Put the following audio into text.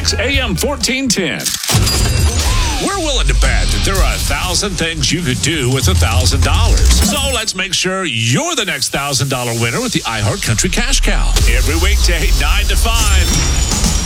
Sports, AM 1410. We're willing to bet that there are 1,000 things you could do with $1,000. So let's make sure you're the next $1,000 winner with the iHeart Country Cash Cow. Every weekday, 9 to 5.